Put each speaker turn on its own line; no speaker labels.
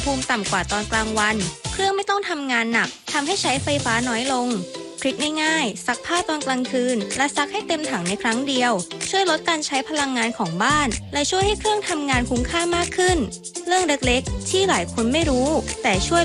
ภูมิต่ำกว่าตอนกลางวันเครื่องไม่ต้องทำงานหนักทำให้ใช้ไฟฟ้าน้อยลงทริคง่ายๆซักผ้าตอนกลางคืนและซักให้เต็มถังในครั้งเดียวช่วยลดการใช้พลังงานของบ้านและช่วยให้เครื่องทำงานคุ้มค่ามากขึ้นเรื่องเล็กๆที่หลายคนไม่รู้แต่ช่วย